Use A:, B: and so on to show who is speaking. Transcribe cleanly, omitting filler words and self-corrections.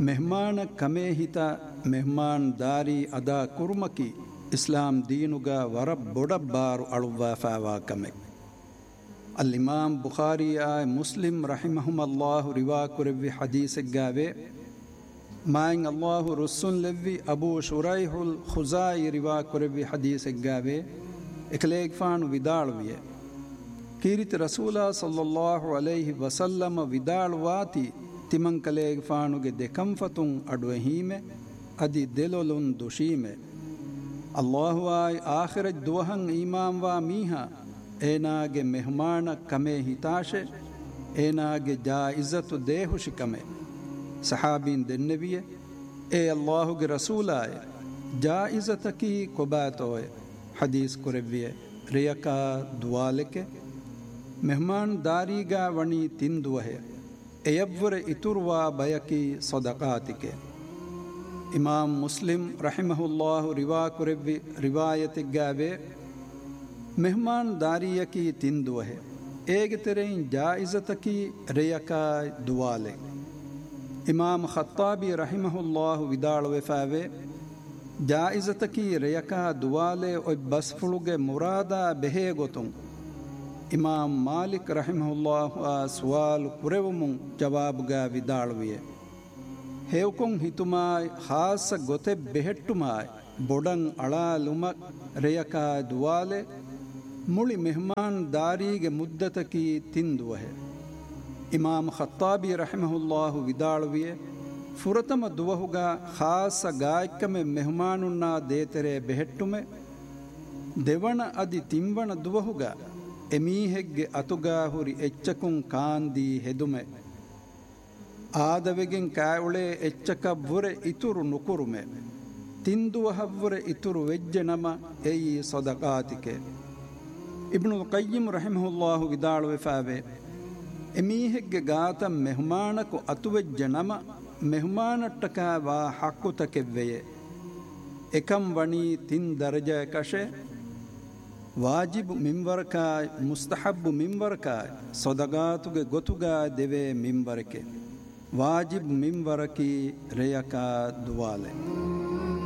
A: ಮೆಹಮಾನ ಕಮೇ ಹಿತ ಮೆಹಮಾನ್ ದಾರಿ ಅದಾ ಕುರ್ಮಕಿ ಇಸ್ಲಾಂ ದೀನುಗ ವರ ಬೊಡಬ್ಬಾರು ಅಳುವಾಫಾವಾ ಕಮೆ. ಅಲ್ಲಿಮಾಮ್ ಬುಖಾರಿ ಆಯ್ ಮುಸ್ಲಿಂ ರಹಿಮಹುಮಲ್ಲಾಹು ರಿವಾ ಕುರೆವ್ವಿ ಹದೀಸೆಗ್ಗಾವೆ ಮಾಯಿಂಗ್ ಅಲ್ಲಾಹು ರುಸ್ಸುನ್ ಲೆವ್ವಿ ಅಬೂ ಶುರೈಹುಲ್ ಖುಜಾಯಿ ರಿವಾ ಕುರೆವ್ವಿ ಹದೀಸೆಗ್ಗಾವೆ ಎಕಲೇಗ್ಫಾಣು ವಿದಾಳುವಿಯೆ ಕೀರಿತಿ ರಸೂಲ ಸಲ್ಲಲ್ಲಾಹು ಅಲೈಹಿ ವಸಲ್ಲಮ ವಿದಾಳುವಾತಿ ತಿಮಂಕಲೇಗ್ಫಾಣುಗೆ ದೆಕಂಫತುಂ ಅಡುವೆ ಹೀಮೆ ಅದಿ ದೆಲೊಲುನ್ ದುಶೀಮೆ ಅಲ್ಲಾಹು ಆಯ್ ಆಖಿರಜ್ ದುವಹಂ ಈಮಾಂವಾ ಮೀಹ ಏನಾಗೆ ಮೆಹಮಾನ ಕಮೆ ಹಿತಾಶೆ ಏನಾಗೆ ಜಾಯಿಜತು ದೇಹುಶಿ ಕಮೆ. ಸಹಾಬೀನ್ ದೆನ್ನೆವಿಯೆ ಏ ಅಲ್ಲಾಹುಗೆ ರಸೂಲಾಯ ಜಾಯಿಜತಕಿ ಕೊಬಾತೋಯೆ ಹದೀಸ್ ಕುರೆವ್ವಿಯೆ ರಿಯಕಾ ದುವಾಲೆಕೆ ಮೆಹಮಾನ್ ದಾರಿಗಾ ವಣಿ ತಿಂದುವಹೆ ಎಯವ್ವರೆ ಇತುರ್ವಾ ಬಯಕಿ ಸದಕಾತಿಕೆ. ಇಮಾಮ್ ಮುಸ್ಲಿಂ ರಹಿಮಹುಲ್ಲಾಹು ರಿವಾ ಕುರೆವ್ವಿ ರಿವಾಯತಿಗ್ಗಾವೆ ಮೆಹಮಾನ್ ದಾರಿಯಕಿ ತಿಂದುವಹೆ ಏಗೆ ತೆರೆಯಿನ್ ಜಾಯಿಜತಕಿ ರೆಯಕಾಯ್ ದುವಾಲೆ. ಇಮಾಮ್ ಖತ್ತಾಬಿ ರಹಿಮಹುಲ್ಲಾಹು ವಿದಾಳುವೆಫಾವೆ ಜಾಯಿಜತಕಿ ರೆಯಕಾ ದುವಾಲೆ ಒಯ್ ಬಸ್ಫುಳುಗೆ ಮುರಾದ ಬೆಹೇ ಗೊತುಂ ಇಮಾಮ್ ಮಾಲಿಕ್ ರಹಿಮಹುಲ್ಲಾಹು ಆ ಸುವಾಲು ಕುರೆವುಮುಂ ಜವಾಬುಗಾ ವಿದಾಳುವಿಯೆ ಹೇವ್ಕೊಂ ಹಿತುಮಾಯ್ ಖಾಸ ಗೊತೆ ಬೆಹೆಟ್ಟುಮಾಯ್ ಬೊಡಂ ಅಳಾಲುಮಕ್ ರೆಯಕಾ ದುವಾಲೆ ಮುಳಿ ಮೆಹಮಾನ್ ದಾರಿಗೆ ಮುದ್ದತಕಿ ತಿಂದುವಹೆ. ಇಮಾಮ್ ಖತ್ತಾಬಿ ರಹಿಮಹುಲ್ಲಾಹು ವಿದಾಳುವಿಯೆ ಫುರತಮ ದುವಹುಗ ಖಾಸ ಗಾಯಕಮೆ ಮೆಹಮಾನುನ್ನ ದೇತೆರೆ ಬೆಹೆಟ್ಟುಮೆ ದೆವಣ ಅದಿ ತಿಂವಣ ದುವಹುಗ ಎಮೀಹೆಗ್ಗೆ ಅತುಗಾ ಹುರಿ ಎಚ್ಚಕುಂ ಕಾಂದಿ ಹೆದುಮೆ ಆದವೆಗೆಂ ಕಾಯುಳೆ ಎಚ್ಚಕವ್ವುರೆ ಇತುರು ನುಕುರುಮೆ ತಿಂದುವಹವ್ವುರೆ ಇತುರು ವೆಜ್ಜೆ ನಮ ಎಯಿ ಸದಕಾತಿಕೆ. ಇಬ್ನುಲ್ ಕಯ್ಯಿಮ್ ರಹಿಮಹುಲ್ಲಾಹು ವಿದಾಳುವೆಫಾವೆ ಎಮೀಹೆಗ್ಗೆ ಗಾತ ಮೆಹಮಾನಕು ಅತುವೆಜ್ಜೆ ನಮ ಮೆಹಮಾನಟ್ಟಕ ವಾ ಹಕ್ಕುತಕೆವ್ವೆಯೆ ಎಕಂ ವಣಿ ತಿನ್ ದರ್ಜೆ ಕಶೆ ವಾಜಿಬು ಮಿಂವರ್ಕಾಯ್ ಮುಸ್ತಹಬ್ಬು ಮಿಂವರ್ಕಾಯ್ ಸೊದಗಾತುಗೆ ಗೊತುಗಾ ದೆವೆ ಮಿಂವರಕೆ ವಾಜಿಬ್ ಮಿಂವರಕಿ ರೆಯಕಾ ದುವಾಲೆ.